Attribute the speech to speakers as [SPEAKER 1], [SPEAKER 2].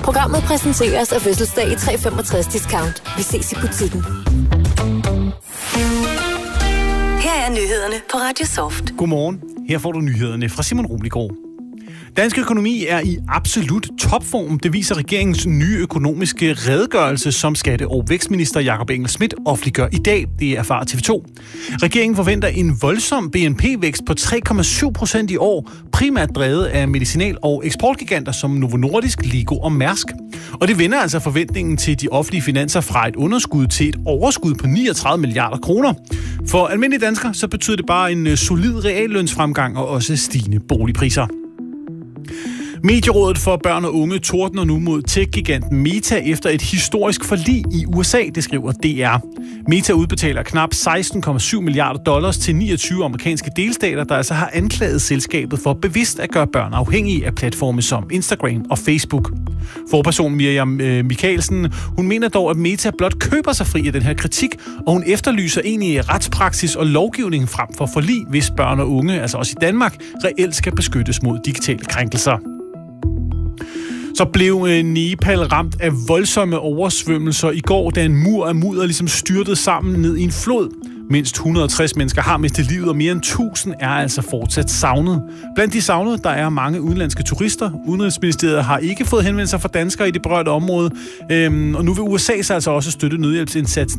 [SPEAKER 1] Programmet præsenteres af Fødselsdag i 365 Discount. Vi ses i butikken.
[SPEAKER 2] Her er nyhederne på Radio Soft.
[SPEAKER 3] Godmorgen. Her får du nyhederne fra Simon Rubligård. Dansk økonomi er i absolut topform. Det viser regeringens nye økonomiske redegørelse, som skatte- og vækstminister Jakob Engel-Schmidt offentliggør i dag. Det erfarer TV2. Regeringen forventer en voldsom BNP-vækst på 3,7% i år, primært drevet af medicinal- og eksportgiganter som Novo Nordisk, Lego og Mærsk. Og det vender altså forventningen til de offentlige finanser fra et underskud til et overskud på 39 milliarder kroner. For almindelige danskere så betyder det bare en solid reallønsfremgang og også stigende boligpriser. Medierådet for børn og unge tordner nu mod tech-giganten Meta efter et historisk forlig i USA, det skriver DR. Meta udbetaler knap 16,7 milliarder dollars til 29 amerikanske delstater, der altså har anklaget selskabet for bevidst at gøre børn afhængige af platforme som Instagram og Facebook. Forperson Miriam Michaelsen, hun mener dog, at Meta blot køber sig fri af den her kritik, og hun efterlyser egentlig retspraksis og lovgivning frem for forlig, hvis børn og unge, altså også i Danmark, reelt skal beskyttes mod digitale krænkelser. Så blev Nepal ramt af voldsomme oversvømmelser i går, da en mur af mudder ligesom styrtede sammen ned i en flod. Mindst 160 mennesker har mistet livet, og mere end 1000 er altså fortsat savnet. Blandt de savnede, der er mange udenlandske turister. Udenrigsministeriet har ikke fået henvendelser fra danskere i det berørte område. Og nu vil USA så altså også støtte nødhjælpsindsatsen